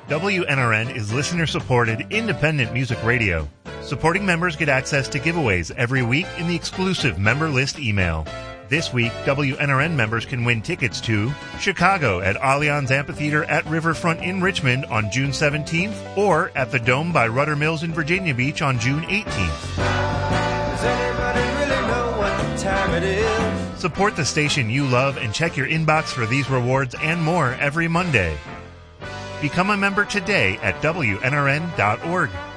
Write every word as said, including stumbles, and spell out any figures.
W N R N is listener-supported, independent music radio. Supporting members get access to giveaways every week in the exclusive member list email. This week, W N R N members can win tickets to Chicago at Allianz Amphitheater at Riverfront in Richmond on June seventeenth, or at the Dome by Rudder Mills in Virginia Beach on June eighteenth. Does anybody really know what time it is? Support the station you love and check your inbox for these rewards and more every Monday. Become a member today at W N R N dot org.